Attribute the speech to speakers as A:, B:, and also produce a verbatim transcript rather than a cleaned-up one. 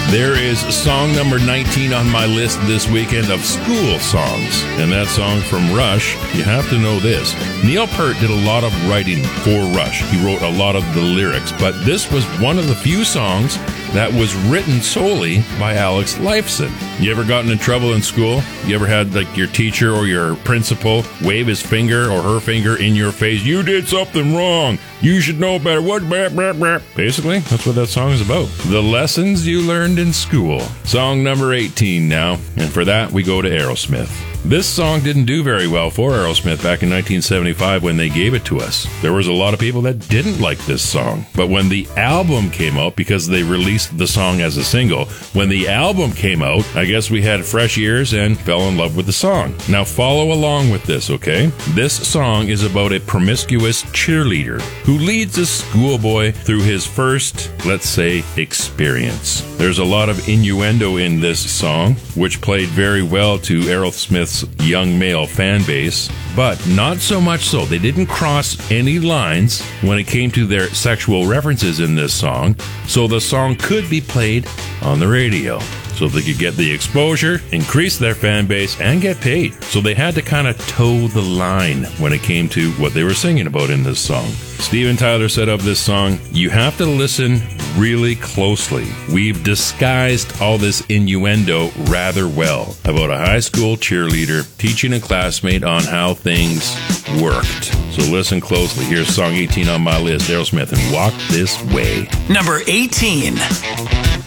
A: There is song number nineteen on my list this weekend of school songs, and that song from Rush, you have to know this. Neil Peart did a lot of writing for Rush. He wrote a lot of the lyrics, but this was one of the few songs that was written solely by Alex Lifeson. You ever gotten in trouble in school? You ever had like your teacher or your principal wave his finger or her finger in your face? You did something wrong. You should know better. What? Basically, that's what that song is about. The lessons you learned in school. Song number eighteen now. And for that, we go to Aerosmith. This song didn't do very well for Aerosmith back in nineteen seventy-five when they gave it to us. There was a lot of people that didn't like this song. But when the album came out, because they released the song as a single, when the album came out, I guess we had fresh ears and fell in love with the song. Now follow along with this, okay? This song is about a promiscuous cheerleader who leads a schoolboy through his first, let's say, experience. There's a lot of innuendo in this song, which played very well to Aerosmith's young male fan base, but not so much so. They didn't cross any lines when it came to their sexual references in this song, so the song could be played on the radio. So they could get the exposure, increase their fan base, and get paid. So they had to kind of toe the line when it came to what they were singing about in this song. Steven Tyler said of this song, you have to listen really closely. We've disguised all this innuendo rather well about a high school cheerleader teaching a classmate on how things worked. So listen closely. Here's song eighteen on my list, Aerosmith and Walk This Way.
B: Number eighteen.